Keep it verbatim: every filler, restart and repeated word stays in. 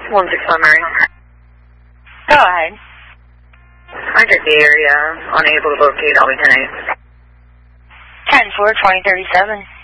one six one Mary. Go ahead. I check the area, unable to locate, I'll be ten eight. ten four, twenty thirty-seven.